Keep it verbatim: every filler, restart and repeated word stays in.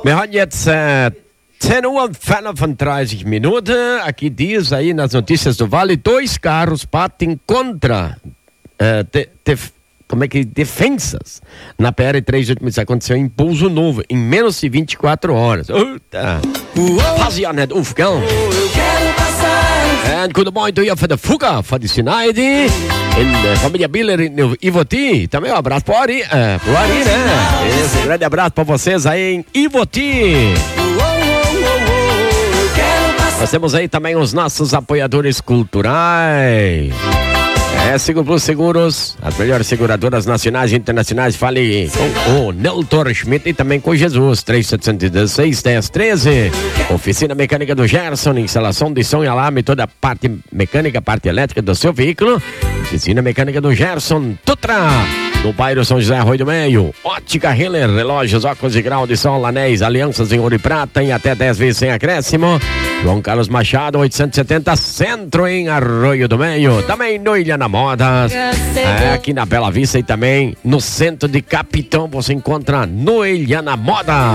Wir haben jetzt äh, zehn Uhr fünfunddreißig Minuten. Aqui diz aí nas notícias do Vale, dois carros batem contra uh, de, de, como é que defensas na P R trezentos e oitenta e seis. Aconteceu em Pouso Novo em menos de vinte e quatro horas. Uta. Passieren het Aufgang. En goedemorgen hier voor de Fuga, voor de Sinaide. In uh, família Biller em Ivoti. Também um abraço pro Ari, uh, pro Ari, né? Esse grande abraço pra vocês aí em Ivoti. Nós temos aí também os nossos apoiadores culturais. É, Seguro Plus Seguros, as melhores seguradoras nacionais e internacionais. Fale com o Neltor Schmidt e também com Jesus. três sete um seis, um zero um três. Oficina Mecânica do Gerson, instalação de som e alarme, toda a parte mecânica, parte elétrica do seu veículo. Oficina Mecânica do Gerson, Tutra, no bairro São José, Arroio do Meio. Ótica Heller, relógios, óculos de grau de sol, anéis, alianças em ouro e prata, em até dez vezes sem acréscimo. João Carlos Machado, oitocentos e setenta, Centro, em Arroio do Meio. Também no Ilha na Modas, é, aqui na Bela Vista, e também no centro de Capitão você encontra no Ilha na Moda.